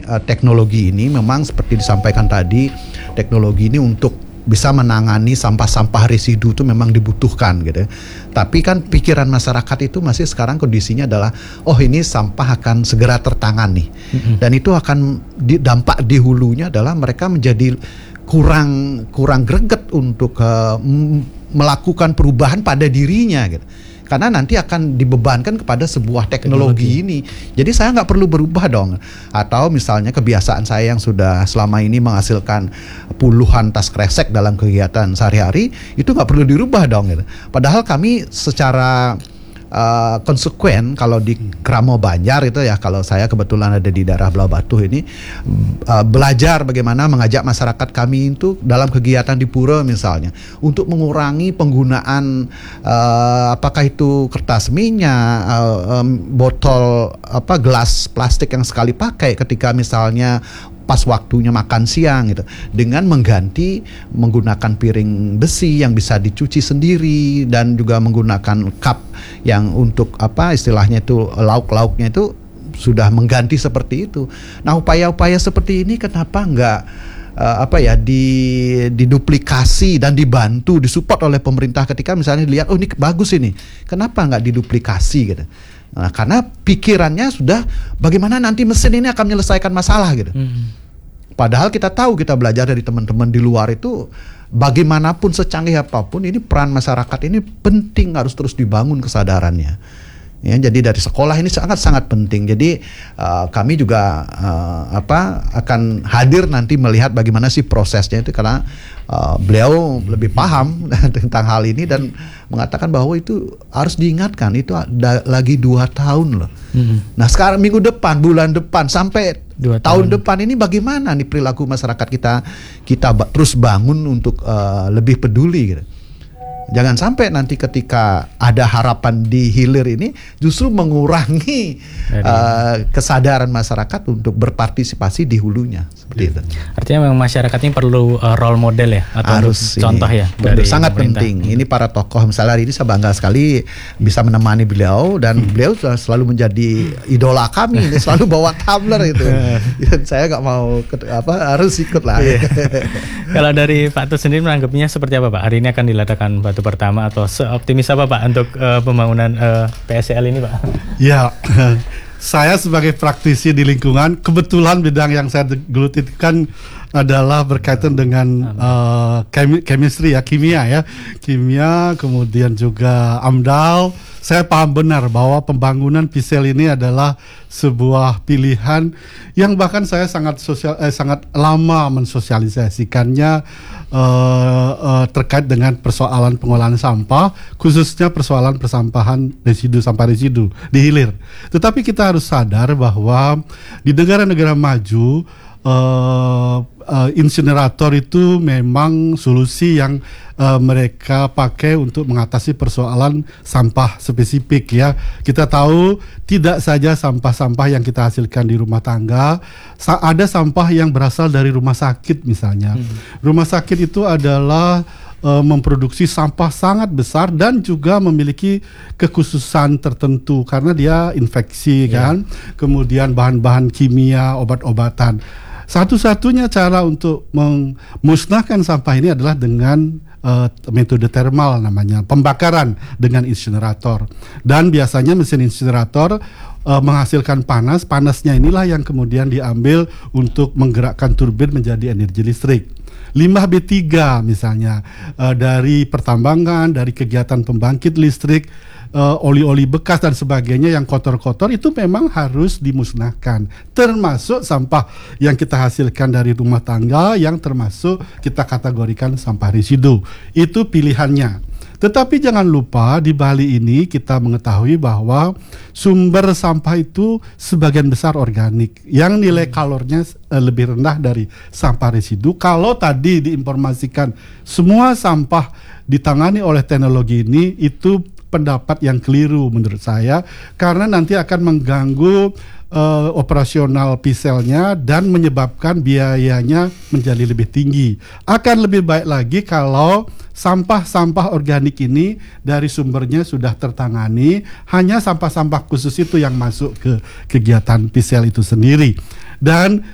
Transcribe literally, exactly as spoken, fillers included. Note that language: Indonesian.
uh, teknologi ini memang seperti disampaikan tadi, teknologi ini untuk bisa menangani sampah-sampah residu itu memang dibutuhkan gitu. Tapi kan pikiran masyarakat itu masih sekarang kondisinya adalah oh ini sampah akan segera tertangani. Mm-hmm. Dan itu akan di, dampak di hulunya adalah mereka menjadi kurang kurang greget untuk uh, m- melakukan perubahan pada dirinya gitu. Karena nanti akan dibebankan kepada sebuah teknologi, teknologi ini. Jadi saya nggak perlu berubah dong. Atau misalnya kebiasaan saya yang sudah selama ini menghasilkan puluhan tas kresek dalam kegiatan sehari-hari, itu nggak perlu dirubah dong. Gitu. Padahal kami secara uh, konsekuen kalau di Kramo Banjar itu ya, kalau saya kebetulan ada di daerah Belau Batu ini, uh, belajar bagaimana mengajak masyarakat kami itu dalam kegiatan di pura misalnya untuk mengurangi penggunaan uh, apakah itu kertas minyak, uh, um, botol apa gelas plastik yang sekali pakai ketika misalnya pas waktunya makan siang gitu, dengan mengganti menggunakan piring besi yang bisa dicuci sendiri dan juga menggunakan cup yang untuk apa istilahnya itu lauk-lauknya itu sudah mengganti seperti itu. Nah, upaya-upaya seperti ini kenapa enggak uh, apa ya di diduplikasi dan dibantu disupport oleh pemerintah ketika misalnya dilihat oh ini bagus ini, kenapa enggak diduplikasi gitu. Nah, karena pikirannya sudah bagaimana nanti mesin ini akan menyelesaikan masalah gitu. Hmm. Padahal kita tahu, kita belajar dari teman-teman di luar itu bagaimanapun secanggih apapun ini peran masyarakat ini penting, harus terus dibangun kesadarannya. Ya, jadi dari sekolah ini sangat-sangat penting. Jadi uh, kami juga uh, apa akan hadir nanti melihat bagaimana sih prosesnya itu, karena uh, beliau lebih paham tentang hal ini dan mengatakan bahwa itu harus diingatkan, itu ada lagi dua tahun loh. Mm-hmm. Nah sekarang minggu depan, bulan depan sampai dua tahun. tahun depan ini bagaimana nih perilaku masyarakat kita kita ba- terus bangun untuk uh, lebih peduli gitu. Jangan sampai nanti ketika ada harapan di hilir ini justru mengurangi uh, kesadaran masyarakat untuk berpartisipasi di hulunya seperti itu. Artinya memang masyarakat ini perlu uh, role model ya atau harus contoh ini, ya dari sangat pemerintah. penting. Ini para tokoh misalnya hari ini saya bangga sekali bisa menemani beliau dan hmm. beliau selalu menjadi idola kami, ini selalu bawa tumbler itu. Saya nggak mau apa harus ikut lah. Kalau dari Pak Tut sendiri menanggapnya seperti apa Pak? Hari ini akan diletakkan batu pertama atau seoptimis apa Pak untuk uh, pembangunan uh, P S C L ini Pak? Ya, saya sebagai praktisi di lingkungan, kebetulan bidang yang saya geluti kan adalah berkaitan dengan uh, kemi- chemistry ya, kimia ya, kimia, kemudian juga AMDAL. Saya paham benar bahwa pembangunan P S C L ini adalah sebuah pilihan yang bahkan saya sangat sosial, eh, sangat lama mensosialisasikannya uh, uh, terkait dengan persoalan pengolahan sampah, khususnya persoalan persampahan residu sampah residu di hilir. Tetapi kita harus sadar bahwa di negara-negara maju Uh, uh, insinerator itu memang solusi yang uh, mereka pakai untuk mengatasi persoalan sampah spesifik ya. Kita tahu tidak saja sampah-sampah yang kita hasilkan di rumah tangga, sa- ada sampah yang berasal dari rumah sakit misalnya. Hmm. Rumah sakit itu adalah uh, memproduksi sampah sangat besar dan juga memiliki kekhususan tertentu karena dia infeksi yeah. kan, kemudian bahan-bahan kimia, obat-obatan. Satu-satunya cara untuk memusnahkan sampah ini adalah dengan uh, metode thermal namanya, pembakaran dengan insinerator. Dan biasanya mesin insinerator uh, menghasilkan panas, panasnya inilah yang kemudian diambil untuk menggerakkan turbin menjadi energi listrik. Limbah B tiga misalnya uh, dari pertambangan, dari kegiatan pembangkit listrik, Uh, oli-oli bekas dan sebagainya yang kotor-kotor itu memang harus dimusnahkan, termasuk sampah yang kita hasilkan dari rumah tangga yang termasuk kita kategorikan sampah residu. Itu pilihannya. Tetapi jangan lupa di Bali ini kita mengetahui bahwa sumber sampah itu sebagian besar organik yang nilai kalornya uh, lebih rendah dari sampah residu. Kalau tadi diinformasikan semua sampah ditangani oleh teknologi ini, itu pendapat yang keliru menurut saya, karena nanti akan mengganggu uh, operasional P S C L-nya dan menyebabkan biayanya menjadi lebih tinggi. Akan lebih baik lagi kalau sampah-sampah organik ini dari sumbernya sudah tertangani, hanya sampah-sampah khusus itu yang masuk ke kegiatan P S C L itu sendiri. Dan